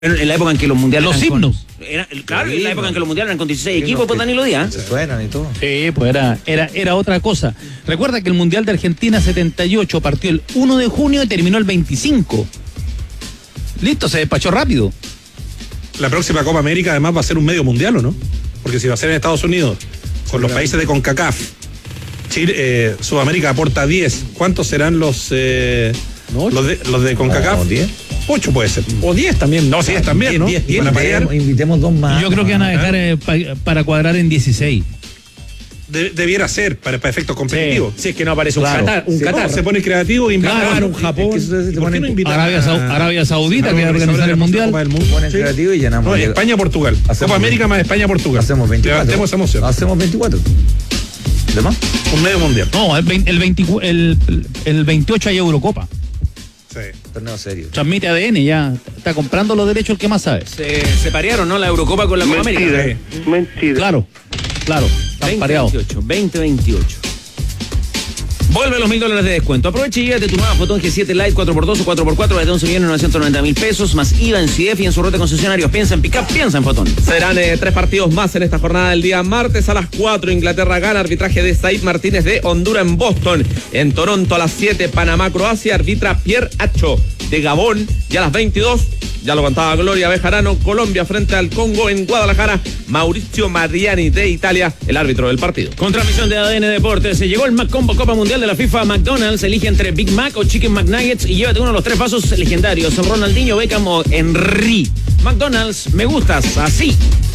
En la época en que los mundiales los himnos. Claro, en la época en que los mundiales eran con 16 equipos, pues Danilo Díaz. Se suenan y todo. Sí, pues era otra cosa. Recuerda que el Mundial de Argentina 78 partió el 1 de junio y terminó el 25. Listo, se despachó rápido. La próxima Copa América además va a ser un medio mundial, ¿o no? Porque si va a ser en Estados Unidos, con los países de CONCACAF, Chile, Sudamérica aporta 10. ¿Cuántos serán los de CONCACAF? 10. 8 puede ser. O 10 también. No, 10 también, ¿no? 10. Invitemos 2 más. Yo creo que van a dejar para cuadrar en 16. Debiera ser para efectos competitivos. Si es que no aparece un Claro. Qatar. No, se pone creativo y Claro, un Japón. ¿Por qué no invitan Arabia Saudita, que va a organizar el Mundial. Ponen creativo y llenamos. No, España-Portugal. Copa América más España-Portugal. Hacemos 24. Levantemos esa emoción. Hacemos 24. ¿De más? Un medio mundial. No, el 28 hay Eurocopa. Sí. Torneo serio. Transmite ADN, ya está comprando los derechos el que más sabe. Se parearon, ¿no? La Eurocopa con la Copa América. Mentira. Claro, están pareados. 2028. Vuelve los $1,000 de descuento. Aprovecha y llévate tu nueva Fotón G7 Lite 4x2 o 4x4 desde 11.990.000 pesos, más IVA en CIEF y en su red de concesionarios. Piensa en pick-up, piensa en Fotón. Serán 3 partidos más en esta jornada del día martes a las 4. Inglaterra gana, arbitraje de Said Martínez de Honduras en Boston. En Toronto a las 7, Panamá-Croacia, arbitra Pierre Acho de Gabón. Y a las 22, ya lo contaba Gloria Bejarano, Colombia frente al Congo en Guadalajara. Mauricio Mariani de Italia, el árbitro del partido. Con transmisión de ADN Deportes, se llegó el McCombo Copa Mundial de la FIFA. McDonald's elige entre Big Mac o Chicken McNuggets y llévate uno de los 3 vasos legendarios: Ronaldinho, Beckham o Henry. McDonald's, me gustas así.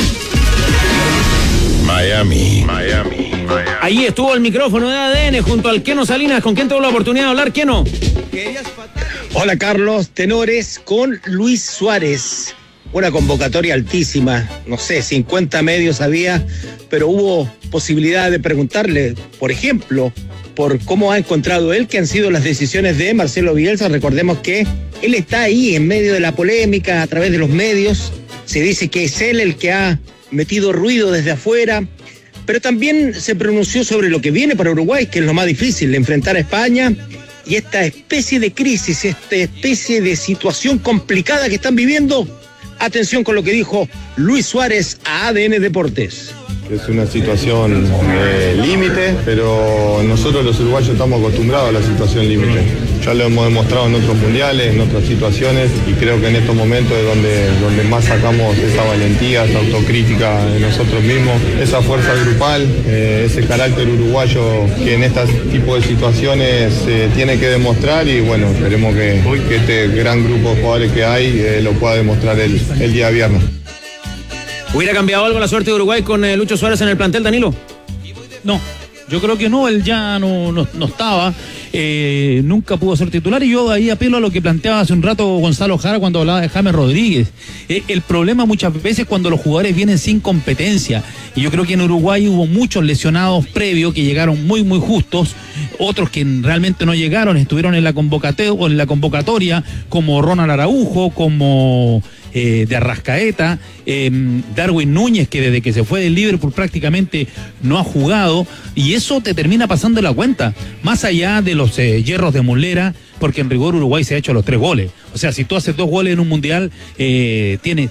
Miami. Ahí estuvo el micrófono de ADN junto al Keno Salinas. ¿Con quién tuvo la oportunidad de hablar, Keno? Hola Carlos, tenores con Luis Suárez. Una convocatoria altísima, no sé, 50 medios había, pero hubo posibilidad de preguntarle, por ejemplo, por cómo ha encontrado él que han sido las decisiones de Marcelo Bielsa. Recordemos que él está ahí en medio de la polémica a través de los medios. Se dice que es él el que ha metido ruido desde afuera, pero también se pronunció sobre lo que viene para Uruguay, que es lo más difícil, enfrentar a España y esta especie de crisis, esta especie de situación complicada que están viviendo. Atención con lo que dijo Luis Suárez a ADN Deportes. Es una situación límite, pero nosotros los uruguayos estamos acostumbrados a la situación límite. Ya lo hemos demostrado en otros mundiales, en otras situaciones, y creo que en estos momentos es donde más sacamos esa valentía, esa autocrítica de nosotros mismos, esa fuerza grupal, ese carácter uruguayo que en este tipo de situaciones tiene que demostrar, y bueno, esperemos que este gran grupo de jugadores que hay lo pueda demostrar el día viernes. ¿Hubiera cambiado algo la suerte de Uruguay con Lucho Suárez en el plantel, Danilo? No, yo creo que no, él ya no estaba, nunca pudo ser titular, y yo ahí apelo a lo que planteaba hace un rato Gonzalo Jara cuando hablaba de James Rodríguez. El problema muchas veces es cuando los jugadores vienen sin competencia, y yo creo que en Uruguay hubo muchos lesionados previos que llegaron muy justos, otros que realmente no llegaron, estuvieron en la convocatoria, como Ronald Araujo, como de Arrascaeta, Darwin Núñez, que desde que se fue del Liverpool prácticamente no ha jugado, y eso te termina pasando la cuenta, más allá de los hierros de Muslera, porque en rigor Uruguay se ha hecho los 3 goles. O sea, si tú haces 2 goles en un mundial, tienes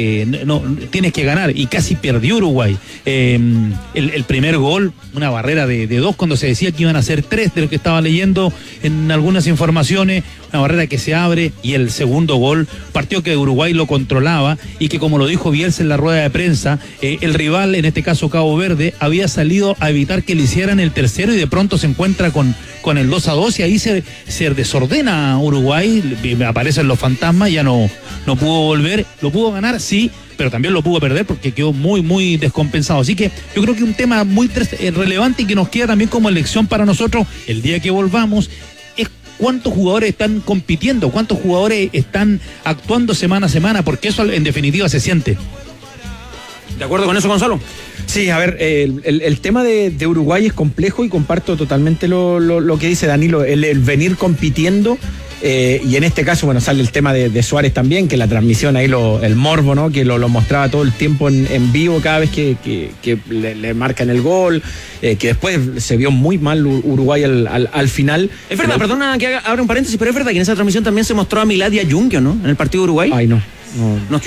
que ganar, y casi perdió Uruguay. El primer gol, una barrera de 2, cuando se decía que iban a ser 3, de lo que estaba leyendo en algunas informaciones, una barrera que se abre, y el segundo gol, partido que Uruguay lo controlaba, y que, como lo dijo Bielsa en la rueda de prensa, el rival, en este caso Cabo Verde, había salido a evitar que le hicieran el tercero, y de pronto se encuentra con el 2-2, y ahí se desordena Uruguay, aparecen los fantasmas, ya no pudo volver, lo pudo ganar, sí, pero también lo pudo perder porque quedó muy descompensado. Así que yo creo que un tema muy relevante y que nos queda también como lección para nosotros el día que volvamos es cuántos jugadores están compitiendo, cuántos jugadores están actuando semana a semana, porque eso en definitiva se siente. ¿De acuerdo con eso, Gonzalo? Sí, a ver, el tema de Uruguay es complejo, y comparto totalmente lo que dice Danilo, el venir compitiendo. Y en este caso, bueno, sale el tema de Suárez también, que la transmisión ahí, el morbo, ¿no? Que lo mostraba todo el tiempo en vivo cada vez que le marcan el gol, que después se vio muy mal Uruguay al final. Es verdad, perdona que abra un paréntesis, pero es verdad que en esa transmisión también se mostró a Milad y a Junquio, ¿no? En el partido de Uruguay. Ay, no. No, No